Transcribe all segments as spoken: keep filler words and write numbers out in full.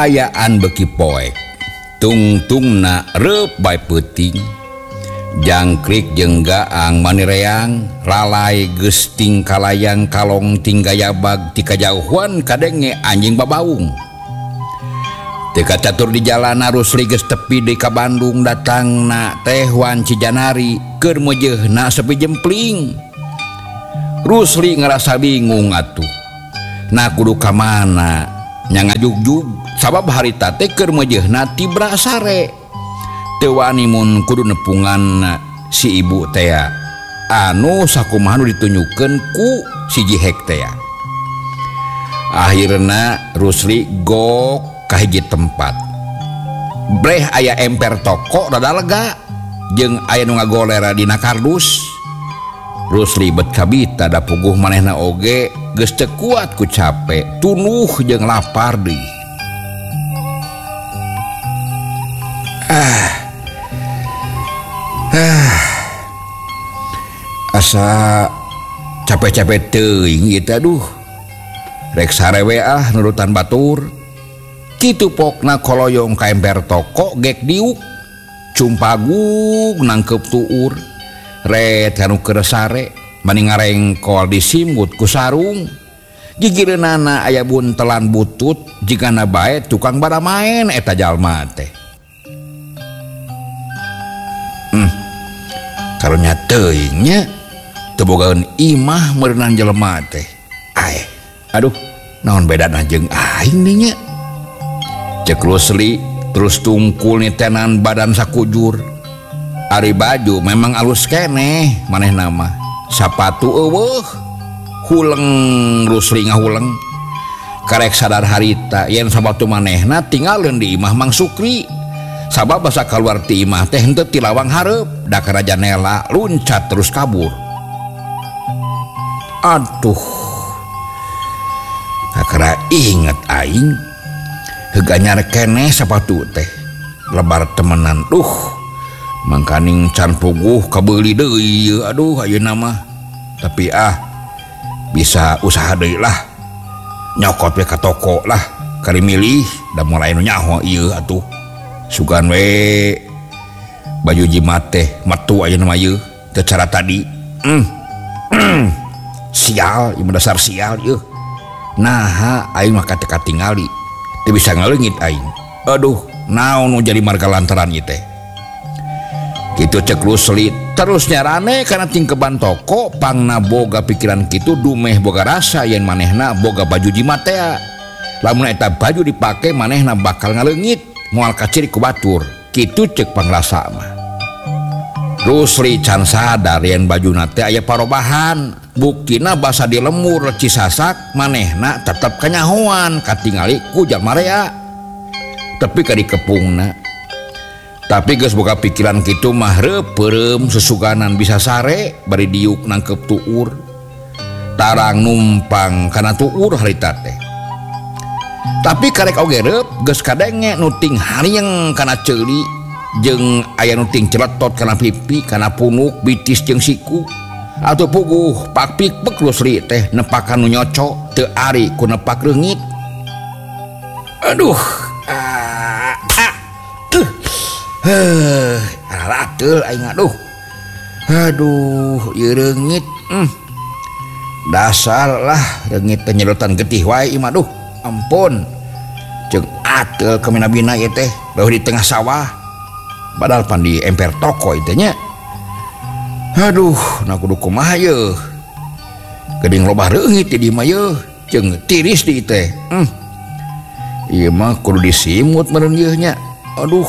kaayaan beki poek tungtungna reup bae peuting jangkrik jeung gaang manireang lalai geus ting kalayang kalong ting gayabag ti kajauhan kadenge anjing babaung teka catur di jalan Rusli geus tepi di ka Bandung datangna teh Wan Cijanari keur meujeuhna sepi jempling Rusli ngerasa bingung atuh na kudu ka mana nya ngajugjug sabab harita teh keur meujeuhna ti Brasare teu wani mun kudu nepungan si ibu teh anu sakumaha nu ditunjukkeun ku si Jihek teh akhirna Rusli gok ka hiji tempat breh aya emper toko rada lega jeung aya nu ngagolera dina kardus Rusli bet kabita da puguh manehna oge geus teu kuat ku capek tunuh jeung lapar deui ah ah asa capek-capek teuing ieu teh aduh rek sarewe ah nurutan batur kitu pokna koloyong ka emper toko gek diuk cumpagug nangkep tuur ret kanu keur sare mani ngarengkol disimut ku sarung gigireunana aya buntelan butut jigana bae tukang bada main eta jalma teh hmm karunya teuing nya teu bogaeun imah meureunang jelema teh ae aduh naon bedana jeung aing nih nya cek Rusli terus tungkul nitenan badan sakujur ari baju memang alus keneh manehna mah sapatu eueuh huleng Rusli ngahuleng karek sadar harita yen sapatu manehna tinggalin di imah Mang Sukri sabab basa keluar ti imah teh henteu ti lawang hareup da kana janela luncat terus kabur aduh kakara inget aing heganyar keneh sapatu teh lebar temenan duh mangkaning can puguh kabeuli deui aduh ayeuna mah tapi ah bisa usaha deui lah nyokot we ka toko lah kari milih da mulai nu nyaho ieu atuh sugan we baju jimat teh metu ayeuna mah ieu teu cara tadi mm. mm. sial ieu dasar sial ieu naha aing mah kate katingali teu bisa ngaleungit aing aduh naon nu jadi marga lantaran ieu teh kitu cek Rusli terus nyarane kana tingkeban toko pangna boga pikiran kitu dumeh boga rasa yen manehna boga baju jimat teh lamun eta baju dipake manehna bakal ngaleungit moal kaciri ku batur kitu cek pangrasa mah Rusli can sadar yen bajuna teh aya parobahan buktina basa dilemur cisasak manehna tetep kanyahoan katingali ku jalma rea tapi ka dikepungna tapi geus boga pikiran kitu mah reupeum sesuganan bisa sare bari diuk nangkep tuur tarang numpang kana tuur harita teh tapi karek oge reup geus kadenge nu ting harieung kana ceuli jeung aya nu ting celetot kana pipi kana punuk bitis jeung siku atuh puguh pak pikpek Rusli teh nepakan nu nyoco teu ari ku nepak reungit aduh ah, ah. Heuh, aratul aing aduh. Aduh, ieu reungit. Hmm. Dasar lah reungit teh nyedotan getih wae imah duh. Ampun. Jeung atel keminabina ieu teh beuh di tengah sawah. Padahal pan di emper toko ieu teh nya. Aduh, na kudu kumaha yeuh. Geuning loba reungit di dieu mah yeuh, jeung tiris di teh. Hmm. Ieu mah kudu disimut meureun yeuh nya. Aduh.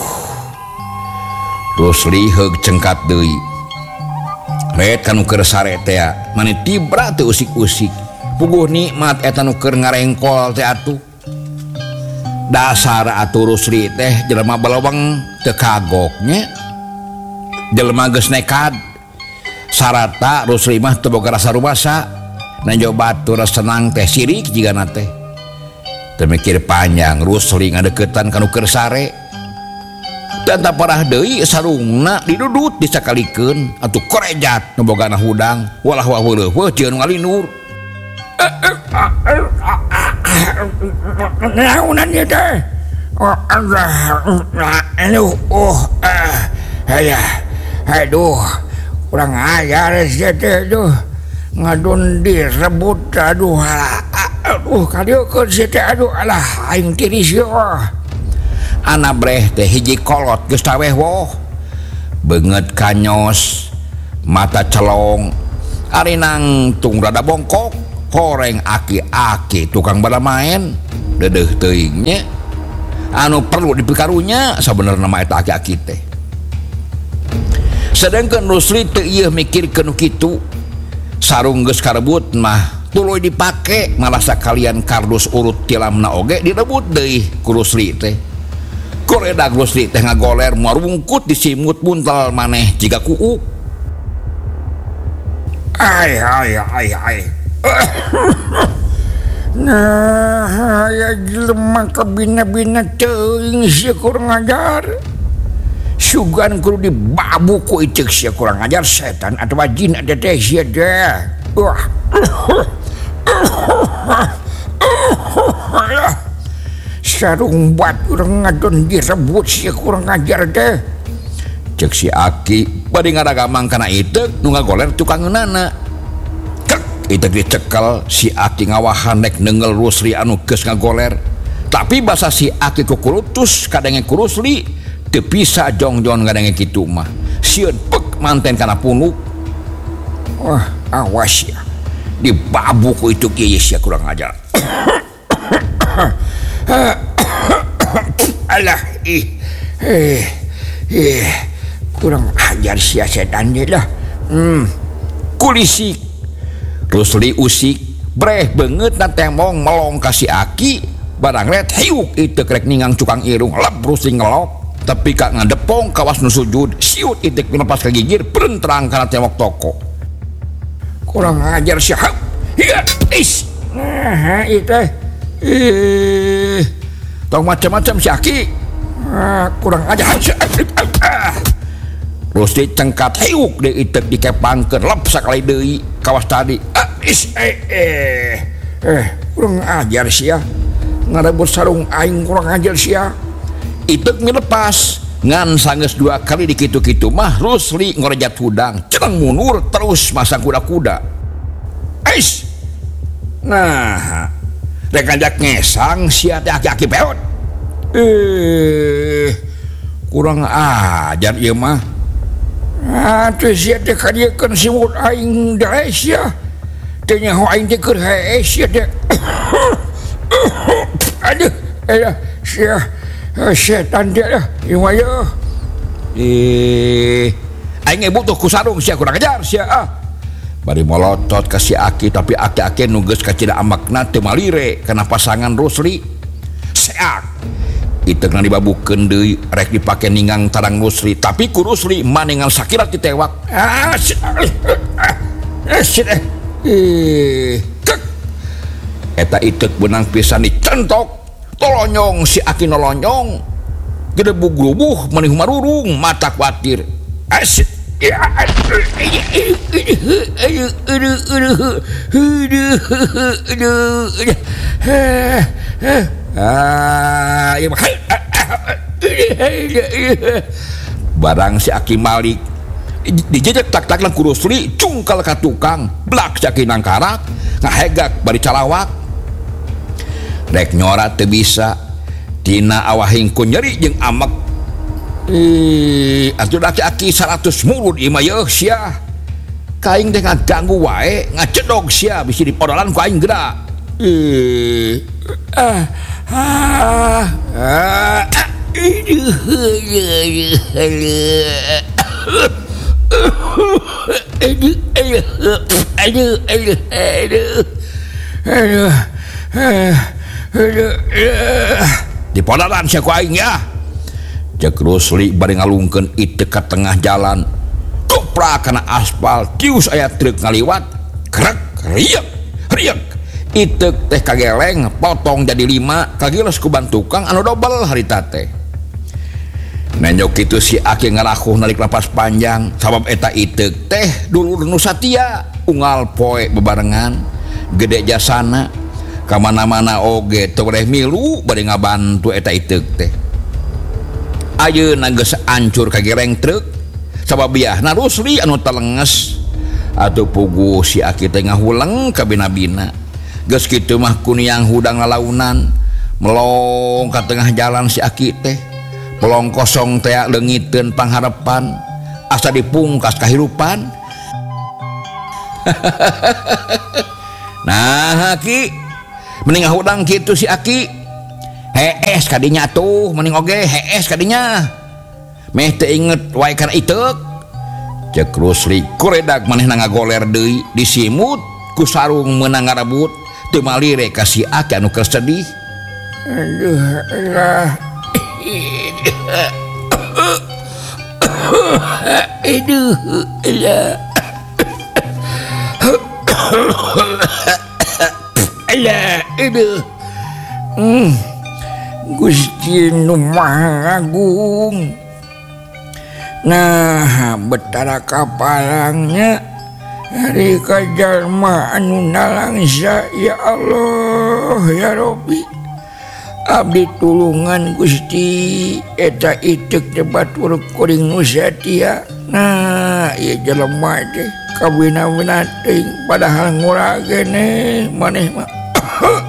Rusli heug cengkat deui. Ret kanu keur sare teh mani tibra teu usik-usik. Puguh nikmat eta nu keur ngarengkol teh atuh. Dasar atuh Rusli teh jelema balawang teu kagok nya. Jelema geus nekad. Sarata Rusli mah teu boga rasa rumasa. Nanjo batur senang teh sirik jigana teh. Teu mikir panjang Rusli ngadeuketan kanu keur sare. Dan tak parah deui sarungna didudut disakalikeun atuh korejat nu bogana hudang walah wah weuleuh weuh cieun ngalinur naonan ieu teh Oh, aduh, oh, ah, ayah, aduh, kurang ajar sih tuh, ngadon direbut, aduh, aduh, kalian ke situ, aduh, alah, aing tiris yo, anak breh teh hiji kolot geus taweh woh, beungeut kanyos, mata celong, ari nangtung rada bongkok, horeng aki-aki tukang bala main, dedeuh teuing nya. Anu perlu dipikarunya sebenarnya nama eta aki-aki teh. Sedangkan Rusli teu ieu mikirkeun kitu. Sarung geus karebut mah tuluy dipake malah sakalian kardus urut tilamna oge direbut deui ku Rusli teh. Koredag Rusli teh ngagoler moal wungkut disimut buntel maneh jiga kuuk. Ai ai ai ai. Nah, ya jelema kabina-bina teuing sia kurang ajar. Sugan kudu dibabu ku icek sia kurang ajar setan atau jin ada teh sia deh. Wah. Sarung bat urang ngadon direbut sia kurang ajar teh. Cek si Aki bade ngadagamang kana ieu nu ngagoler tukangeunana. Itu dicekel si Aki ngawahan nek nenggel Rusli anu geus ngagoler, tapi basa si Aki kukurutus kadenge ku Rusli teu bisa jongjon kadenge kitu mah sieun pek manten kana punuk. Wah, awas ya dibabu ku itu kieu sia kurang ajar. Alah ih eh eh kurang ajar sia setan dia lah. Hmm kulisik Rusli usik breh beungeut na temong melong ka si Aki barang ret hiuk itu krek ningang cukang irung lep Rusli ngelok tapi kak ngadepong kawas nu sujud siut itek lepas ka gigir berentrang kana tembok toko. Kurang ajar sia hiya is nah itu eh tong macam-macam si Aki ah, kurang ajar Rusli cengkat hiuk de itek dikepangkeun lep sakali deui kawas tadi. Ah, is eh eh eh kurang ajar sia ngarebut sarung aing kurang ajar sia. Itek milepas ngan sanggeus dua kali dikitu-kitu mah Rusli ngorejat hudang ceneng mundur terus masang kuda-kuda. Ais Nah, rek ngajak ngesang sia teh aki-aki peot. eh Kurang ajar ieu mah. atuh sia teh kadiekeun simut aing dae sia. Teu nyaho aing teh keur hae sia teh. Aduh, eh sia setan teh lah, ieu mah yeuh. Eh, aing butuh ku sarung sia kurang ajar sia ah. Bari molotot ka si Aki tapi aki-aki nu geus kacida amakna teu malire kana pasangan Rusli. Seak itu kena dibabukeun deui rek dipake ningang tarang Rusli tapi ku Rusli maningal sakirat ditewak. Ah, sia Eh, kek eta itek benang pisan dicentok tolonyong si Aki nolonyong gede bugrubuh maneh marurung mata kuatir. asyik ya ah iya barang si Aki Malik dijejek tak-tak lang ku Rusli cungkal ka tukang blak si nangkarak ngahegak bari calawak rek nyora teu bisa tina awahingku nyeri jeung amek. Eh atuh aki-aki seratus mulud ieu mah yeuh sia kaing teh ngaganggu wae ngacedog sia bisi dipodolan ku aing geura. Eh ah ah ah aduh aduh aduh aduh aduh di podalan sia ku aing ya. Cek Rusli bari ngalungkeun ieu ka tengah jalan koprak kana aspal tius aya truk ngaliwat krek riek riek ieu teh kageleng potong jadi lima kagiles ku ban tukang anu dobel harita teh. Nenjok kitu si Aki ngarakuh nalik napas panjang sabab eta ieu teh dulur nu satia unggal poe bebarengan gede jasana ka mana-mana oge teu boleh milu bade ngabantu eta iteuk teh. Ayeuna geus ancur kagireng truk sababiahna Rusli anu telenges atuh puguh si Aki teh ngahuleng ka bina-bina. Geus kitu mah kuniang hudang lalaunan melong ka tengah jalan si Aki teh pelong kosong teh leungiteun pangharepan asa dipungkas kahirupan. Nah Aki mending ngahudang kitu si Aki hees kadinya tuh mending oge hees kadinya meh teu inget wae kana iteuk cek Rusli kuredag manehna ngagoler deui disimut ku sarung meunang ngarebut teu malire ka si Aki anu keur sedih. Aduh lah aduh lah alah aduh hmm. Gusti Nu Maha Agung. Nah betara kapalangnya hari kajalma anu nalangsa ya Allah ya Rabbi abdi tulungan Gusti eta iteuk teh batur kuring nu satia. Nah ieu jelema teh kabina-bina teuing padahal ngurah keneh maneh mah